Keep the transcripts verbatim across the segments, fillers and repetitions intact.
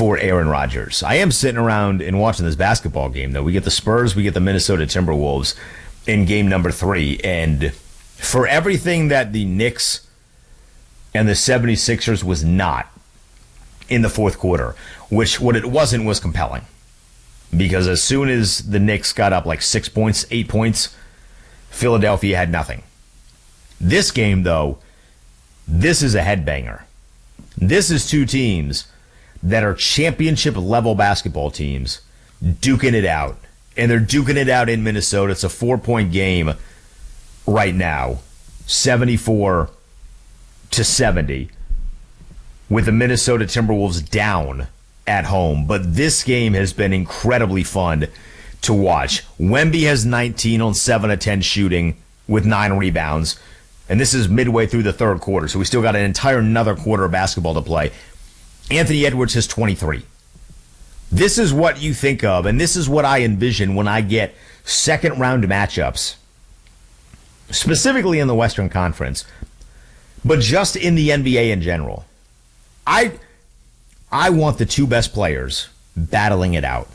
for Aaron Rodgers. I am sitting around and watching this basketball game, though. We get the Spurs, we get the Minnesota Timberwolves in game number three. And for everything that the Knicks and the seventy-sixers was not in the fourth quarter, which what it wasn't was compelling. Because as soon as the Knicks got up like six points, eight points, Philadelphia had nothing. This game, though, this is a headbanger. This is two teams that are championship-level basketball teams duking it out. And they're duking it out in Minnesota. It's a four-point game right now, seventy-four to seventy, with the Minnesota Timberwolves down at home. But this game has been incredibly fun to watch. Wemby has nineteen on seven of ten shooting with nine rebounds. And this is midway through the third quarter, so we still got an entire another quarter of basketball to play. Anthony Edwards has twenty-three. This is what you think of, and this is what I envision when I get second-round matchups, specifically in the Western Conference, but just in the N B A in general. I, I want the two best players battling it out.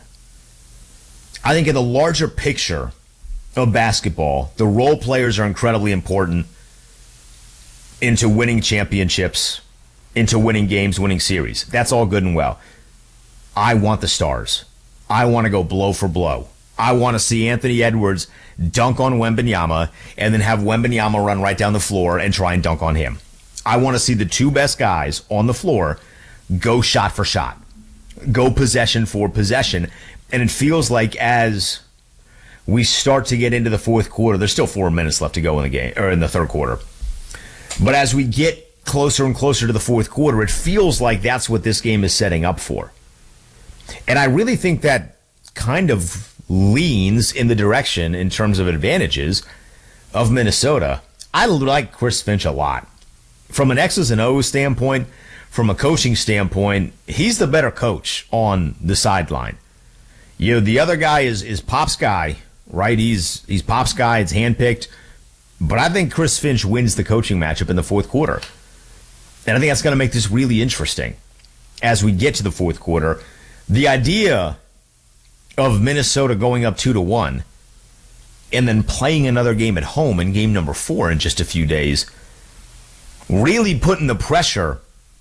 I think in the larger picture of basketball, the role players are incredibly important into winning championships, into winning games, winning series. That's all good and well. I want the stars. I want to go blow for blow. I want to see Anthony Edwards dunk on Wembanyama and then have Wembanyama run right down the floor and try and dunk on him. I want to see the two best guys on the floor go shot for shot, go possession for possession. And it feels like as we start to get into the fourth quarter, there's still four minutes left to go in the game, or in the third quarter. But as we get closer and closer to the fourth quarter, it feels like that's what this game is setting up for. And I really think that kind of leans in the direction, in terms of advantages, of Minnesota. I like Chris Finch a lot. From an X's and O's standpoint, from a coaching standpoint, he's the better coach on the sideline. You know, the other guy is is Pop's guy, right? He's he's Pop's guy. It's handpicked. But I think Chris Finch wins the coaching matchup in the fourth quarter. And I think that's going to make this really interesting as we get to the fourth quarter. The idea of Minnesota going up two to one and then playing another game at home in game number four in just a few days, really putting the pressure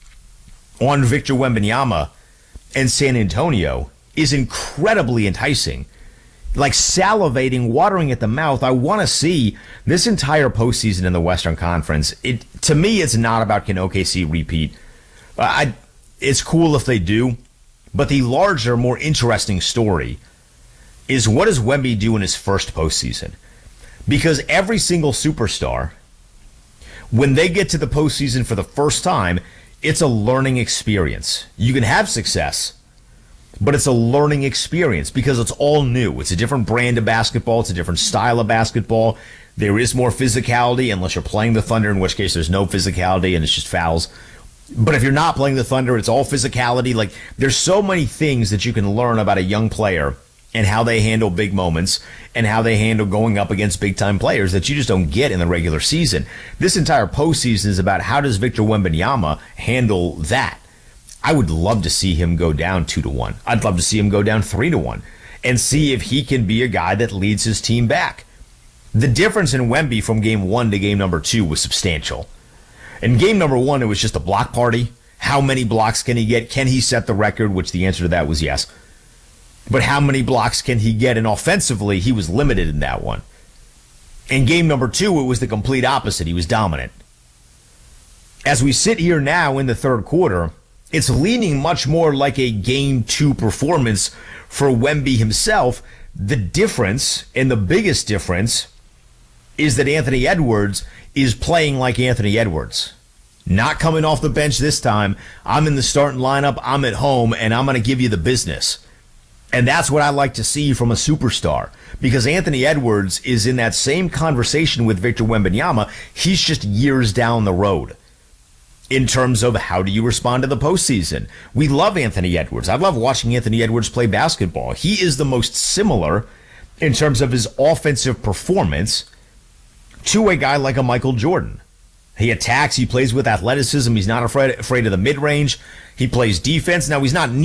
on Victor Wembanyama and San Antonio, is incredibly enticing. Like salivating, watering at the mouth. I want to see this entire postseason in the Western Conference. It to me, it's not about can O K C repeat. Uh, I, it's cool if they do, but the larger, more interesting story is what does Wemby do in his first postseason? Because every single superstar, when they get to the postseason for the first time, it's a learning experience. You can have success, but it's a learning experience because it's all new. It's a different brand of basketball. It's a different style of basketball. There is more physicality, unless you're playing the Thunder, in which case there's no physicality and it's just fouls. But if you're not playing the Thunder, it's all physicality. Like, there's so many things that you can learn about a young player and how they handle big moments and how they handle going up against big-time players that you just don't get in the regular season. This entire postseason is about how does Victor Wembanyama handle that. I would love to see him go down two to one. I'd love to see him go down three to one and see if he can be a guy that leads his team back. The difference in Wemby from game one to game number two was substantial. In game number one, it was just a block party. How many blocks can he get? Can he set the record? Which the answer to that was yes. But how many blocks can he get? And offensively, he was limited in that one. In game number two, it was the complete opposite. He was dominant. As we sit here now in the third quarter, it's leaning much more like a game two performance for Wemby himself. The difference, and the biggest difference, is that Anthony Edwards is playing like Anthony Edwards. Not coming off the bench this time. I'm in the starting lineup, I'm at home, and I'm going to give you the business. And that's what I like to see from a superstar. Because Anthony Edwards is in that same conversation with Victor Wembanyama. He's just years down the road in terms of how do you respond to the postseason. We love Anthony Edwards. I love watching Anthony Edwards play basketball. He is the most similar in terms of his offensive performance to a guy like a Michael Jordan. He attacks, he plays with athleticism, he's not afraid afraid of the mid-range, he plays defense. Now, he's not